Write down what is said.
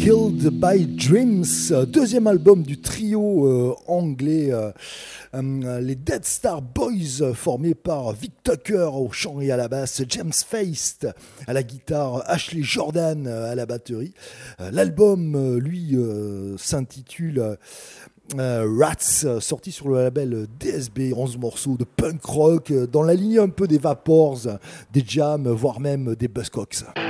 Killed by Dreams, deuxième album du trio anglais, les Dead Star Boys, formés par Vic Tucker au chant et à la basse, James Feist à la guitare, Ashley Jordan à la batterie. L'album, lui, s'intitule Rats, sorti sur le label DSB, 11 morceaux de punk rock dans la lignée un peu des Vapors, des Jam, voire même des Buzzcocks.